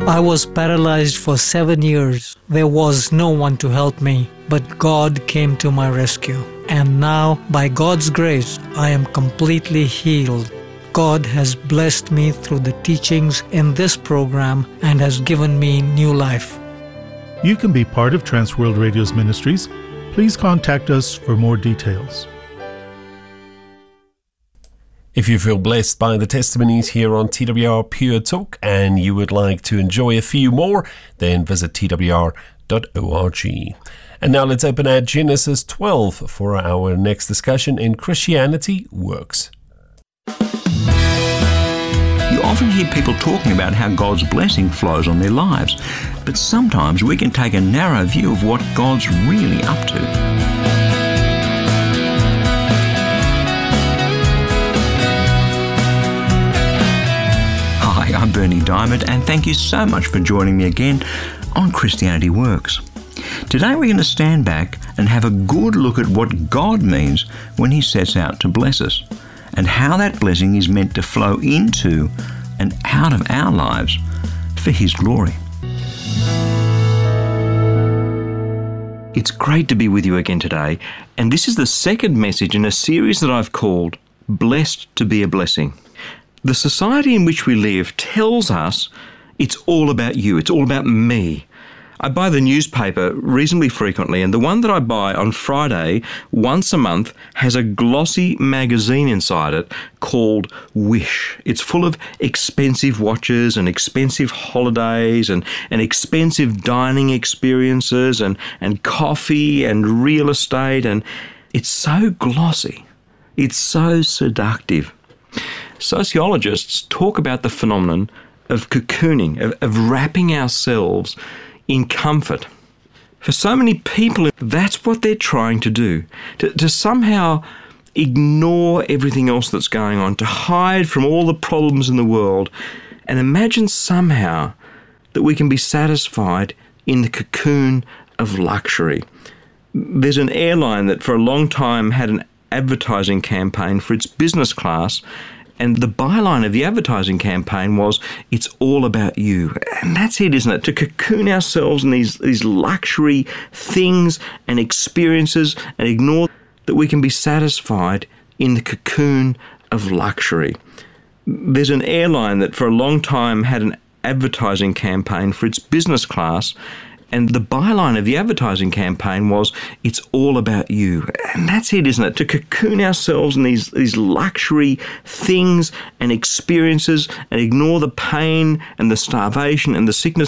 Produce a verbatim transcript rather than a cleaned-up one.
I was paralyzed for seven years. There was no one to help me, but God came to my rescue. And now, by God's grace, I am completely healed. God has blessed me through the teachings in this program and has given me new life. You can be part of Transworld Radio's ministries. Please contact us for more details. If you feel blessed by the testimonies here on T W R Pure Talk and you would like to enjoy a few more, then visit T W R dot org. And now let's open at Genesis twelve for our next discussion in Christianity Works. You often hear people talking about how God's blessing flows on their lives, but sometimes we can take a narrow view of what God's really up to. Hi, I'm Bernie Diamond, and thank you so much for joining me again on Christianity Works. Today we're going to stand back and have a good look at what God means when He sets out to bless us, and how that blessing is meant to flow into and out of our lives for His glory. It's great to be with you again today, and this is the second message in a series that I've called Blessed to be a Blessing. The society in which we live tells us it's all about you, it's all about me. I buy the newspaper reasonably frequently, and the one that I buy on Friday once a month has a glossy magazine inside it called Wish. It's full of expensive watches and expensive holidays and, and expensive dining experiences and, and coffee and real estate, and it's so glossy. It's so seductive. Sociologists talk about the phenomenon of cocooning, of, of wrapping ourselves in comfort. For so many people, that's what they're trying to do, to, to somehow ignore everything else that's going on, to hide from all the problems in the world, and imagine somehow that we can be satisfied in the cocoon of luxury. There's an airline that for a long time had an advertising campaign for its business class, and the byline of the advertising campaign was, "It's all about you." And that's it, isn't it? To cocoon ourselves in these, these luxury things and experiences and ignore that we can be satisfied in the cocoon of luxury. There's an airline that for a long time had an advertising campaign for its business class, and the byline of the advertising campaign was, "It's all about you." And that's it, isn't it? To cocoon ourselves in these, these luxury things and experiences and ignore the pain and the starvation and the sickness